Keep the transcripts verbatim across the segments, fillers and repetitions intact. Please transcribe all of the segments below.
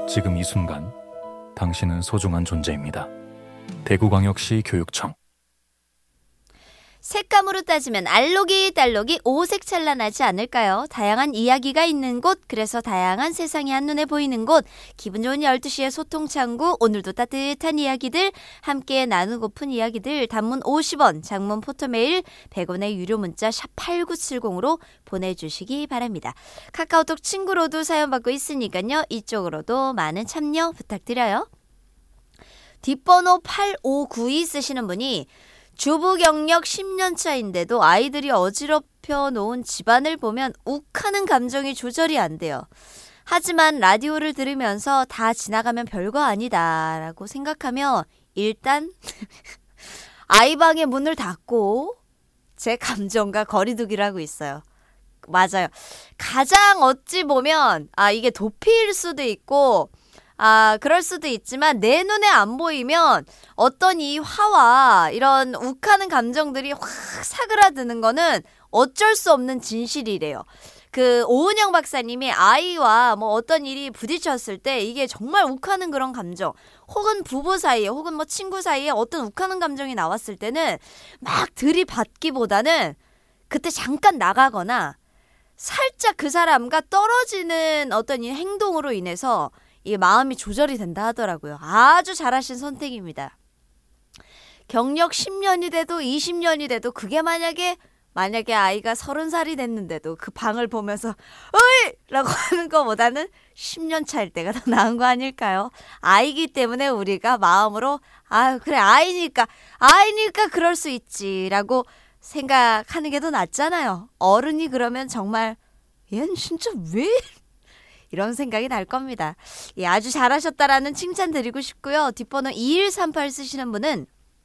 지금 이 순간 당신은 소중한 존재입니다. 대구광역시 교육청. 색감으로 따지면 알록이 달록이 오색찬란하지 않을까요? 다양한 이야기가 있는 곳, 그래서 다양한 세상이 한눈에 보이는 곳, 기분 좋은 열두 시의 소통창구, 오늘도 따뜻한 이야기들, 함께 나누고픈 이야기들, 단문 오십 원, 장문 포토메일 백 원의 유료 문자 샵 팔구칠공으로 보내주시기 바랍니다. 카카오톡 친구로도 사연 받고 있으니까요. 이쪽으로도 많은 참여 부탁드려요. 뒷번호 팔오구이 쓰시는 분이 주부 경력 십 년 차인데도 아이들이 어지럽혀 놓은 집안을 보면 욱하는 감정이 조절이 안 돼요. 하지만 라디오를 들으면서 다 지나가면 별거 아니다 라고 생각하며 일단 아이 방의 문을 닫고 제 감정과 거리두기를 하고 있어요. 맞아요. 가장 어찌 보면 아 이게 도피일 수도 있고 아, 그럴 수도 있지만 내 눈에 안 보이면 어떤 이 화와 이런 욱하는 감정들이 확 사그라드는 거는 어쩔 수 없는 진실이래요. 그 오은영 박사님이 아이와 뭐 어떤 일이 부딪혔을 때 이게 정말 욱하는 그런 감정, 혹은 부부 사이에 혹은 뭐 친구 사이에 어떤 욱하는 감정이 나왔을 때는 막 들이받기보다는 그때 잠깐 나가거나 살짝 그 사람과 떨어지는 어떤 이 행동으로 인해서 이 마음이 조절이 된다 하더라고요. 아주 잘하신 선택입니다. 경력 십 년이 돼도 이십 년이 돼도 그게 만약에 만약에 아이가 서른 살이 됐는데도 그 방을 보면서 어이! 라고 하는 것보다는 십 년 차일 때가 더 나은 거 아닐까요? 아이기 때문에 우리가 마음으로 아유 그래 아이니까 아이니까 그럴 수 있지 라고 생각하는 게 더 낫잖아요. 어른이 그러면 정말 얘는 진짜 왜 이런 생각이 날 겁니다. 예, 아주 잘하셨다라는 칭찬 드리고 싶고요. 뒷번호 이일삼팔 쓰시는 분은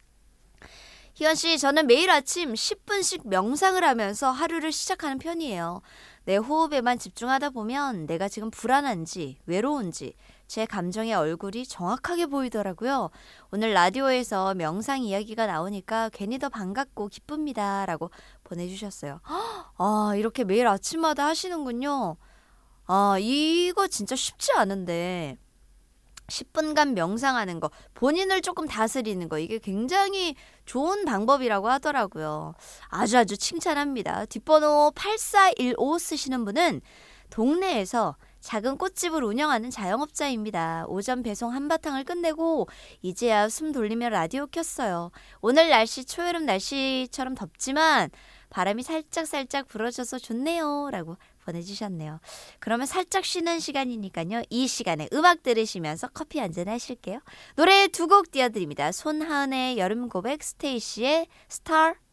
희원씨, 저는 매일 아침 십 분씩 명상을 하면서 하루를 시작하는 편이에요. 내 호흡에만 집중하다 보면 내가 지금 불안한지 외로운지 제 감정의 얼굴이 정확하게 보이더라고요. 오늘 라디오에서 명상 이야기가 나오니까 괜히 더 반갑고 기쁩니다 라고 보내주셨어요. 아, 이렇게 매일 아침마다 하시는군요. 아, 이거 진짜 쉽지 않은데 십 분간 명상하는 거, 본인을 조금 다스리는 거, 이게 굉장히 좋은 방법이라고 하더라고요. 아주 아주 칭찬합니다. 뒷번호 팔사일오 쓰시는 분은 동네에서 작은 꽃집을 운영하는 자영업자입니다. 오전 배송 한바탕을 끝내고 이제야 숨 돌리며 라디오 켰어요. 오늘 날씨 초여름 날씨처럼 덥지만 바람이 살짝살짝 불어줘서 좋네요 라고 보내주셨네요. 그러면 살짝 쉬는 시간이니까요. 이 시간에 음악 들으시면서 커피 한잔 하실게요. 노래 두 곡 띄워드립니다. 손하은의 여름 고백, 스테이시의 스타.